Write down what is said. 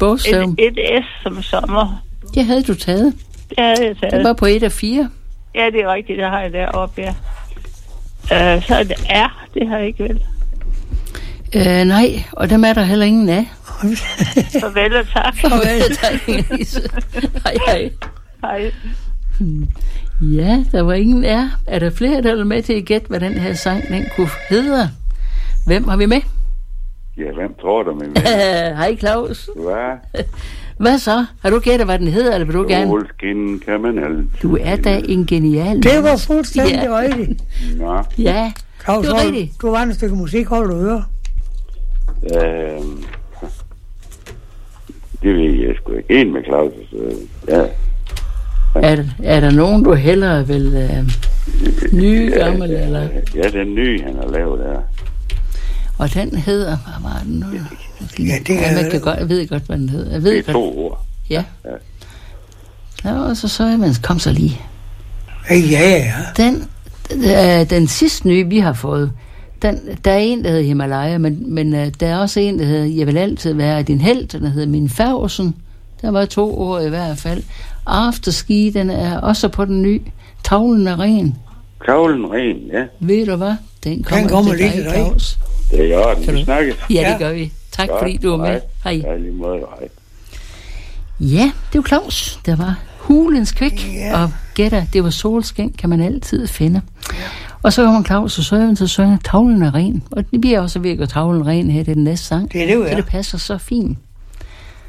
bogstav. Et S som sommer. Det havde du taget. Det havde jeg taget. Det var på 1 af 4. Ja, det er rigtigt. Det har jeg deroppe, ja. Så er det R. Det har jeg ikke vel. Nej, og dem er der heller ingen af. Farvel og tak. Farvel, tak, Inge-Lise. Hej, hej. Hej. Ja, der var ingen R. Er der flere, der vil med til at gætte, hvad den her sang, den kunne hedde? Hvem har vi med? Ja, hvem tror du, min ven? Hej, Claus. Hvad? Hvad så? Har du gættet, hvad den hedder, eller vil du gerne? Solskin kan man altid. Du er da en genial. Det var fuldstændig rigtigt. Nå. Ja, Claus, det var rigtigt. Du var en stykke musik, hold du høre. Det ved jeg sgu ikke. En med Claus. Ja. Er der nogen, du hellere vil nye, gammel, eller? Ja, den nye, han har lavet der. Og den hedder, hvad var den nu? Ja, det er... Jeg ved godt, hvad den hedder. Jeg ved Det er godt. 2 ord. Ja. Og så jeg, men kom så lige. Ja. Den sidste nye, vi har fået, der er en, der hedder Himalaya, men der er også en, der hedder Jeg vil altid være din helt, der hedder Min Færgelsen. Der var 2 ord i hvert fald. Afterski, den er også på den nye. Tavlen er ren. Tavlen ren, ja. Ved du hvad? Den kommer lige til dig. Det er i orden, vi snakkes. Ja, det gør vi. Tak fordi du var med. Hej. Ja, lige måde, hej. Ja, det var Claus. Der var Hulens Kvik, og gætter, det var solskin, kan man altid finde. Og så kommer Claus og Søren til at synge Tavlen er ren. Og det bliver også ved at gøre Tavlen ren her, det er den næste sang. Det er det jo, ja. Så det passer så fint.